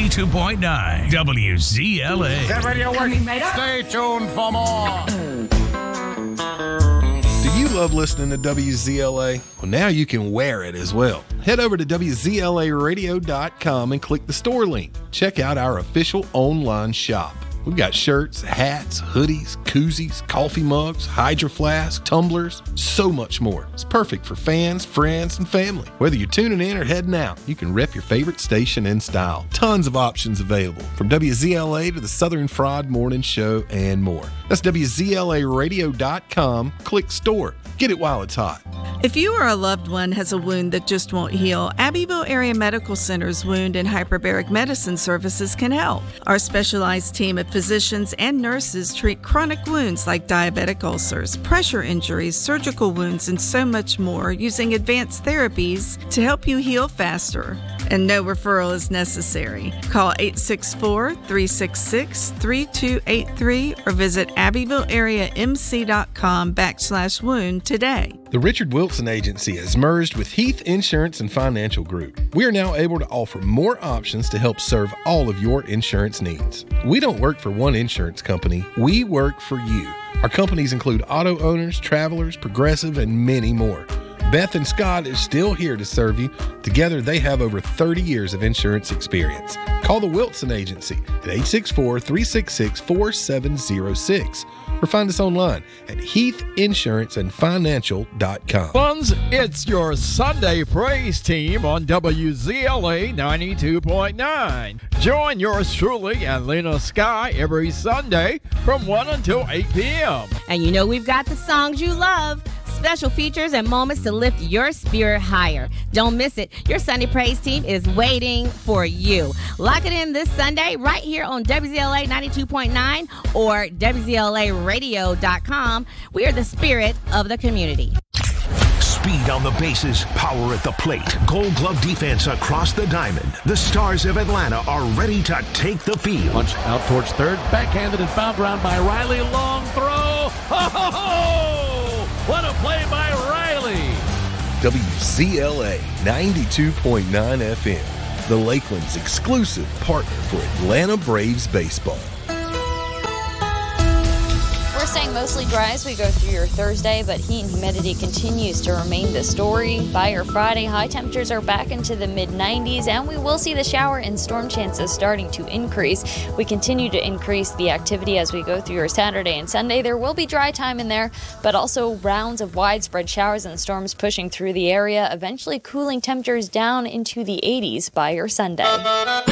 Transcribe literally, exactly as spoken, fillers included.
ninety-two point nine W Z L A. Get radio working. Stay tuned for more. Do you love listening to W Z L A? Well, now you can wear it as well. Head over to W Z L A radio dot com and click the store link. Check out our official online shop. We've got shirts, hats, hoodies, koozies, coffee mugs, Hydro Flask, tumblers, so much more. It's perfect for fans, friends, and family. Whether you're tuning in or heading out, you can rep your favorite station in style. Tons of options available, from W Z L A to the Southern Fried Morning Show and more. That's W Z L A radio dot com. Click store. Get it while it's hot. If you or a loved one has a wound that just won't heal, Abbeville Area Medical Center's Wound and Hyperbaric Medicine services can help. Our specialized team of physicians and nurses treat chronic wounds like diabetic ulcers, pressure injuries, surgical wounds, and so much more using advanced therapies to help you heal faster. And no referral is necessary. Call eight six four, three six six, three two eight three or visit abbeville area m c dot com backslash wound today. The Richard Wilson Agency has merged with Heath Insurance and Financial Group. We are now able to offer more options to help serve all of your insurance needs. We don't work for one insurance company. We work for you. Our companies include auto owners, travelers, Progressive, and many more. Beth and Scott is still here to serve you. Together, they have over thirty years of insurance experience. Call the Wilson Agency at eight six four, three six six, four seven zero six or find us online at heath insurance and financial dot com. Funds, it's your Sunday Praise Team on W Z L A ninety-two point nine. Join yours truly and Lena Sky every Sunday from one until eight p.m. And you know we've got the songs you love. Special features and moments to lift your spirit higher. Don't miss it. Your Sunday Praise Team is waiting for you. Lock it in this Sunday right here on W Z L A ninety-two point nine or W Z L A radio dot com. We are the spirit of the community. Speed on the bases, power at the plate, Gold Glove defense across the diamond. The Stars of Atlanta are ready to take the field. Punch out towards third, backhanded and fouled around by Riley. Long throw. Ho, ho, ho! What a play by Riley. W Z L A ninety-two point nine F M, the Lakeland's exclusive partner for Atlanta Braves baseball. We're staying mostly dry as we go through your Thursday, but heat and humidity continues to remain the story. By your Friday, high temperatures are back into the mid nineties, and we will see the shower and storm chances starting to increase. We continue to increase the activity as we go through your Saturday and Sunday. There will be dry time in there, but also rounds of widespread showers and storms pushing through the area, eventually cooling temperatures down into the eighties by your Sunday.